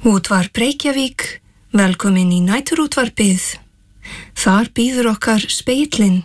Útvarp Reykjavík, velkomin í næturútvarpið. Þar bíður okkar spegillinn.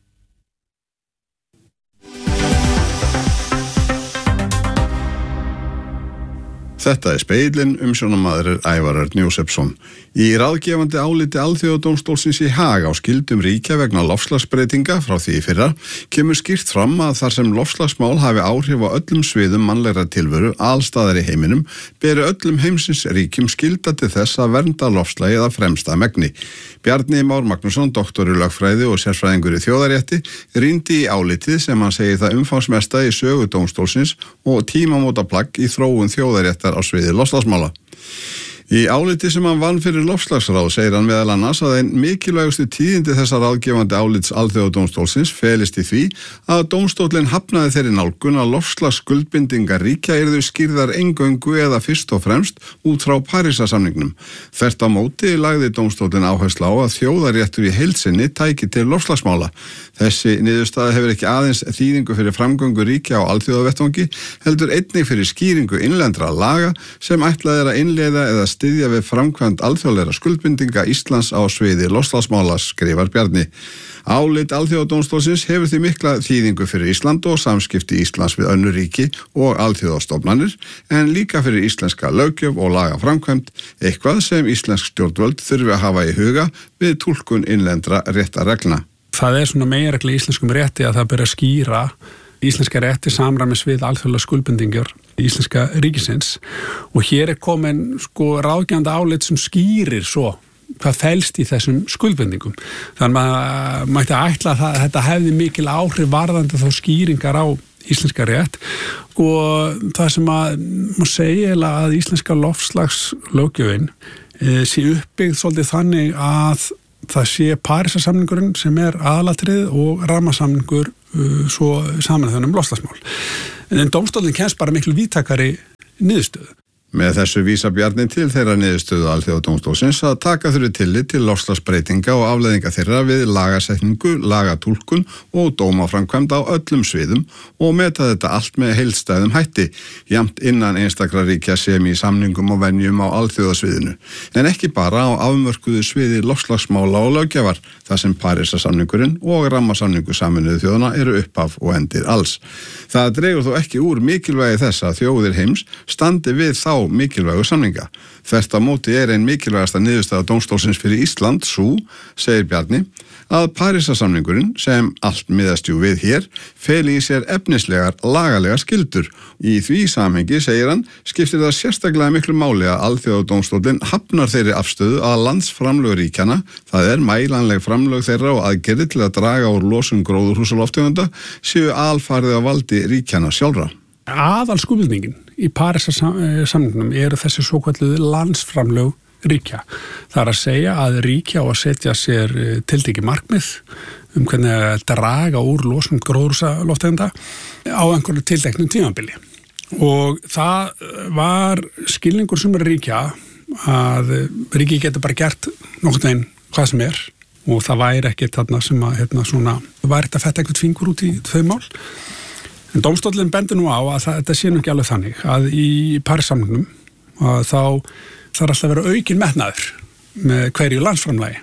Þetta spegillinn, umsjónarmaður Ævar Örn Jósefsson. Í ráðgefandi áliti Alþjóðadómstólsins í Haag á skyldum ríkja vegna loftslagsbreytinga frá því í fyrra kemur skýrt fram að þar sem loftslagsmál hafi áhrif á öllum sviðum mannlegra tilveru alstaðar í heiminum beri öllum heimsins ríkjum skylda til þess að vernda loftslagið að fremsta megni. Bjarni Már Magnússon, doktor í lögfræði og sérfræðingur í þjóðarétti, rýndi í álitið sem hann segir það umfangsmesta í sögu dómstólsins og tímamótaplagg í þróun þjóðaréttar á sviði loftslagsmála. Í áliti sem hann vann fyrir loftslagsráð segir hann meðal annars að einn mikilvægustu tíðindi þessa ráðgefandi álits Alþjóðadómstólsins felist í því að dómstólinn hafnaði þeirri nálgun að loftslagsskuldbindingar ríkja yrðu skýrðar eingöngu eða fyrst og fremst út frá Parísarsamningnum. Þvert á móti lagði dómstólinn áherslu á að þjóðaréttur í heild sinni tæki til loftslagsmála. Þessi niðurstaða hefur ekki aðeins þýðingu fyrir framgöngu ríkja á alþjóðavettvangi, heldur einnig fyrir skýringu innlendra laga sem ætlað er að innleiða eða styðja við framkvæmd alþjóðlegra skuldbindinga Íslands á sviði loftslagsmála, skrifar Bjarni. Álit Alþjóðadómstólsins hefur því mikla þýðingu fyrir Ísland og samskipti Íslands við önnur ríki og alþjóðastofnanir, en líka fyrir íslenska löggjöf og lagaframkvæmd, eitthvað sem íslensk stjórnvöld þurfi að hafa í huga við túlkun innlendra réttarreglna. Það er svona meginregla í íslenskum rétti að það beri að skýra íslenska rétti samræmis við alþjóðlega skuldbindingar íslenska ríkisins og hér er komin ráðgjandi álit sem skýrir svo hvað felst í þessum skuldbindingum. Þannig að mætti ætla að þetta hefði mikil áhrif varðandi þá skýringar á íslenska rétt og það sem að má segja að íslenska loftslagslöggjöfin sé uppbyggð svolítið þannig að það sé Parísarsamningurinn sem er aðalatrið og rammasamningur svo Sameinuðu þjóðanna loftslagsmál. En dómstólinn kemst bara miklu víðtækari niðurstöðu. Með þessu vísa Bjarni til þeirra niðurstöðu Alþjóðadómstólsins að taka þurfi tillit til loftslagsbreytinga og afleiðinga þeirra við lagasetningu, lagatúlkun og dómaframkvæmd á öllum sviðum og meta þetta allt með heildstæðum hætti, jafnt innan einstakra ríkja sem í samningum og venjum á alþjóðasviðinu, en ekki bara á afmörkuðu sviði loftslagsmála og löggjafar, þar sem Parísarsamningurinn og rammasamningu Sameinuðu þjóðanna eru upphaf og endir alls. Það dregur þó ekki úr mikilvægi þess að þjóðir heims standi við þá mikilvægu samninga. Þvert á móti er ein mikilvægasta niðurstaða dómstólsins fyrir Ísland sú, segir Bjarni, að Parísarsamningurinn, sem allt miðast jú við hér, feli í sér efnislegar, lagalegar skyldur. Í því samhengi, segir hann, skiptir það sérstaklega miklu máli að Alþjóðadómstóllinn hafnar þeirri afstöðu að landsframlög ríkjanna, það er mælanleg framlög þeirra og aðgerðir til að draga úr losun gróðurhúsalofttegunda, séu alfarið á valdi ríkjanna sjálfra. Aðalskuldbindingin í Parísarsamningnum eru þessi svokölluðu landsframlög ríkja. Það er að segja að ríkja á að setja sér tiltekið markmið hvernig að draga úr losun gróðurhúsalofttegunda á einhverju tilteknum tímabili. Og það var skilningur sem ríkja að ríki getur bara gert nokkurn veginn hvað sem er og það væri ekkert þarna sem að væri þetta fetta einhvern fingur út í þau mál. En dómstóllinn bendir nú á að þetta sé nú ekki alveg þannig að í Parísarsamningnum þá þarf alltaf að vera aukinn metnaður með hverju landsframlagi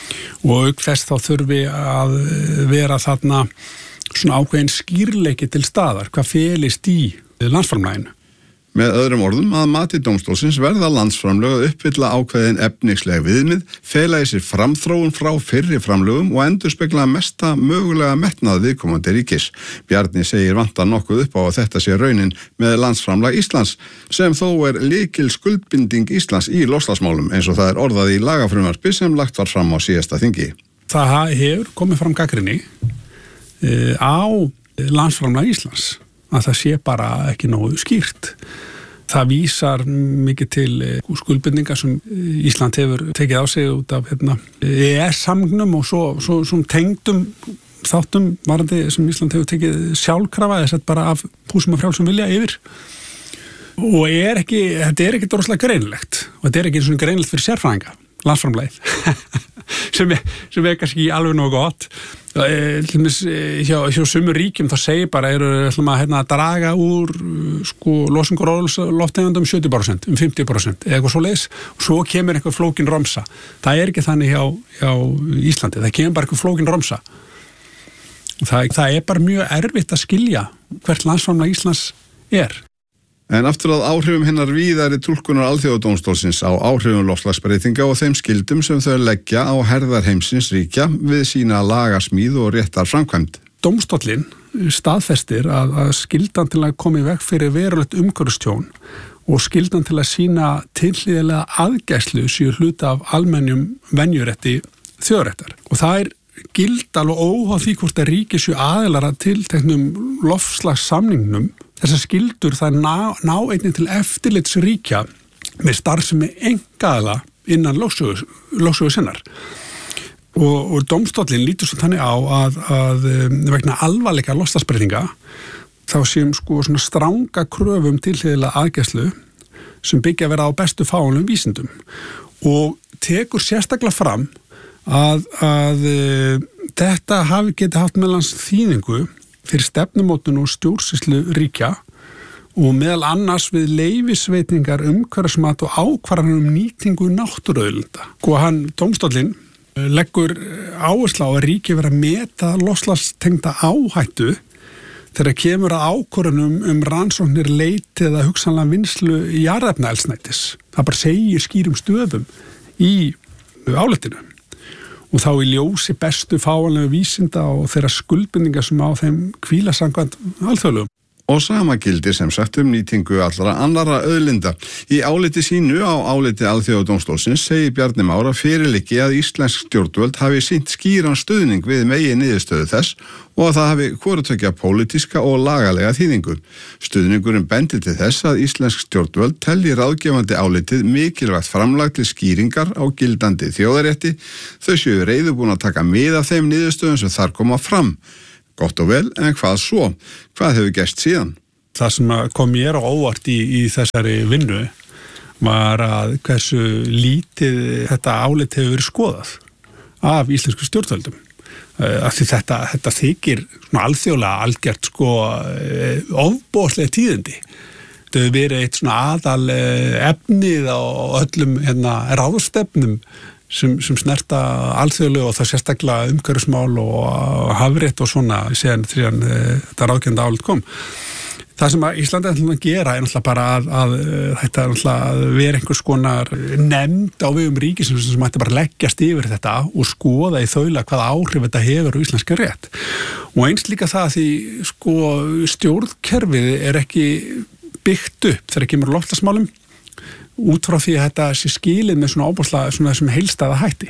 og auk þess þá þurfi að vera þarna svona ákveðin skýrleiki til staðar hvað felist í landsframlaginu. Með öðrum orðum að mati dómstólsins verða landsframlög að uppfylla ákveðin efnisleg viðmið, fela í sér framþróun frá fyrri framlögum og endurspegla mesta mögulega metnað viðkomandi ríkis. Bjarni segir vantar nokkuð upp á að þetta sé raunin með landsframlag Íslands, sem þó er lykil skuldbinding Íslands í loftslagsmálum eins og það er orðað í lagafrumvarpi sem lagt var fram á síðasta þingi. Það hefur komið fram gagnrýni á landsframlag Íslands að það sé bara ekki nógu skýrt. Það vísar mikið til skuldbindinga sem Ísland hefur tekið á sig út af EES-samningnum og svo tengdum þáttum varandi sem Ísland hefur tekið sjálfkrafa eða sett bara af húsum og frjálsum vilja yfir. Og þetta er ekki droslega greinilegt og þetta er ekki svona greinilegt fyrir sérfræðinga, landsframlagið. sem kannski alveg nógu gott. Hjá sumur ríkjum þá segir bara eru að draga úr losun gróðurhúsalofttegunda 70%, 50% eða eitthvað svoleiðis og svo kemur eitthvað flókin romsa. Það ekki þannig hjá Íslandi, það kemur bara eitthvað flókin romsa. Það bara mjög erfitt að skilja hvert landsframlag Íslands er. En aftur að áhrifum hinnar víðari túlkunar Alþjóðadómstólsins á áhrifum loftslagsbreytinga og þeim skildum sem þau leggja á herðar heimsins ríkja við sína lagarsmíð og réttar framkvæmd. Dómstóllinn staðfestir að skyldan til að koma í veg fyrir verulegt umhverfistjón og skyldan til að sýna tilhlýðilega aðgæslu séu hluta af almennum venjurétti þjóðaréttar. Og það gild alveg óháð því hvort að ríki séu aðilar að tilteknum loftslagssamningnum. Þessar skyldur það ná einnig til eftirlitsríkja með starfsemi einkaaðila innan lögsögu sinnar. Og dómstóllinn lítur svo þannig á að vegna alvarleika loftslagsbreytinga þá séum svona stranga kröfum tilhlýðilega aðgæslu sem byggja að vera á bestu fáanlegum vísindum og tekur sérstaklega fram að þetta geti haft meðlans þýðingu fyrir stefnumótun og stjórnsýslu ríkja og meðal annars við leyfisveitingar umhverfismat og ákvarðanir nýtingu náttúruauðlinda. Dómstóllinn leggur áherslu á að ríki vera að meta loftslagstengda áhættu þegar kemur að ákvörðunum rannsóknir leit eða hugsanlega vinnslu jarðefnaeldsneytis. Það bara segir skýrum stöðum í álitinu. Og þá í ljósi bestu fáanlegu vísinda og þeirra skuldbindingar sem á þeim hvíla samkvæmt alþjóðlegum. Og sama gildir sem sagt nýtingu allra annarra auðlinda. Í áliti sínu á áliti Alþjóðadómstólsins segir Bjarni Már að fyrirliggi að íslensk stjórnvöld hafi sýnt skýran stuðning við megin niðurstöðu þess og að það hafi hvorutveggja pólitíska og lagalega þýðingu. Stuðningurinn bendir til þess að íslensk stjórnvöld telji ráðgefandi álitið mikilvægt framlag til skýringar á gildandi þjóðarétti, þau séu reiðubúin að taka mið af þeim niðurstöðum sem þar koma fram. Gott og vel, en hvað svo? Hvað hefur gerst síðan? Það sem kom mér á óvart í þessari vinnu var að hversu lítið þetta álit hefur verið skoðað af íslensku stjórnvöldum. Af því þetta þykir svona alþjóðlega algjört ofboðslega tíðindi. Þetta hefur verið eitt svona aðal efnið á öllum ráðstefnum sem snerta alþjóðlega og það sérstaklega umhverfismál og hafrétt og svona síðan þetta ráðgefandi álit kom. Það sem Íslandi ætla að gera náttúrulega bara að þetta náttúrulega vera einhvers konar nefnd á vegum ríkisins sem ætti bara leggjast yfir þetta og skoða í þaula hvaða áhrif þetta hefur á íslenska rétt. Og eins líka það því stjórnkerfið ekki byggt upp þegar kemur loftslagsmálum út frá því að þetta sé skilið með svona óbúslega svona þessum heilstæða hætti.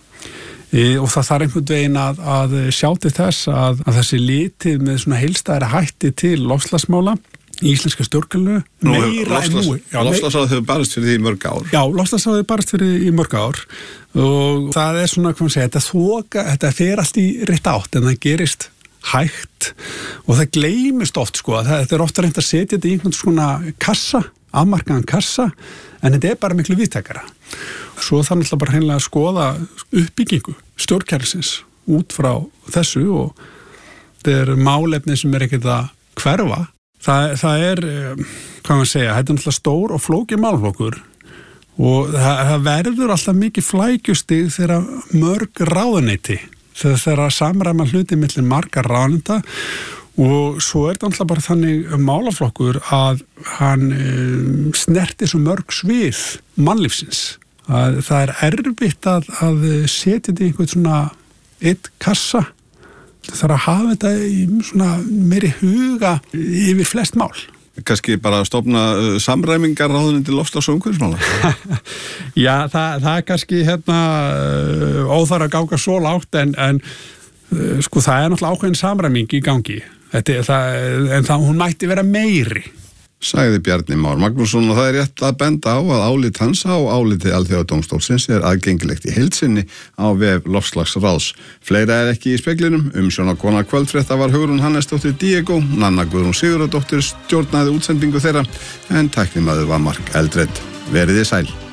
Og það þarf einhvern veginn að sjá til þess að þessi litið með svona heilstæðari hætti til loftslagsmála í íslenska stjórnkerfinu meira en nú. Loftslagsráð hefur barist fyrir því í mörg ár. Já, loftslagsráð hefur barist fyrir því í mörg ár og það svona, hvað maður segja, þetta fer allt í rétt átt en það gerist hægt og það gleymist oft þetta ofta reynt að setja þetta í einhvern svona kassa, afmarkaðan kassa, en þetta bara miklu víðtækara. Svo það náttúrulega bara hreinlega að skoða uppbyggingu stjórnkerfisins út frá þessu og þetta málefni sem ekkert að hverfa. Það hvað maður segja, þetta náttúrulega stór og flókið málflokkur og það verður alltaf mikið flækjustig þegar mörg ráðuneyti, þegar samræma hluti milli margar ráðuneyta. Og svo þetta alltaf bara þannig málaflokkur að hann snerti svo mörg svið mannlífsins. Það erfitt að setja þetta í einhvern svona eitt kassa. Það þarf að hafa þetta í svona meiri huga yfir flest mál. Kannski bara að stofna samræmingarráðuneyti loftslags- og umhverfismála? Já, það kannski óþarf að ganga svo lágt en það náttúrulega ákveðin samræming í gangi. En hún mætti vera meiri. Sagði Bjarni Már Magnússon og það rétt að benda á að álit hans á áliti Alþjóðadómstólsins aðgengilegt í heild sinni á vef loftslagsráðs. Fleira ekki í speglinum. Umsjónarkona kvöldfrétta var Hugrún Hannesdóttir Diego, Nanna Guðrún Sigurðardóttir stjórnaði útsendingu þeirra en tæknimaður var Mark Eldred. Verið þið sæl.